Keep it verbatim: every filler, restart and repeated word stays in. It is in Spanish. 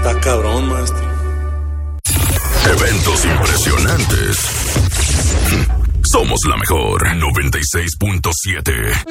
Está cabrón, maestro. Eventos impresionantes. Somos la mejor noventa y seis punto siete.